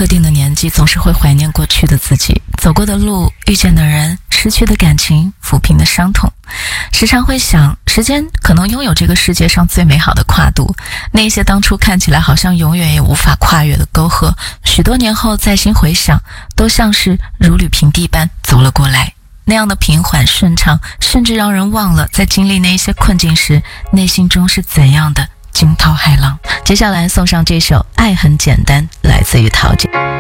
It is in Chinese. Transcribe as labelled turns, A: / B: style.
A: 特定的年纪，总是会怀念过去的自己，走过的路，遇见的人，失去的感情，抚平的伤痛。时常会想，时间可能拥有这个世界上最美好的跨度，那些当初看起来好像永远也无法跨越的沟壑，许多年后再心回想，都像是如履平地般走了过来，那样的平缓顺畅，甚至让人忘了在经历那些困境时，内心中是怎样的惊涛骇浪。接下来送上这首《爱很简单》，来自于陶喆。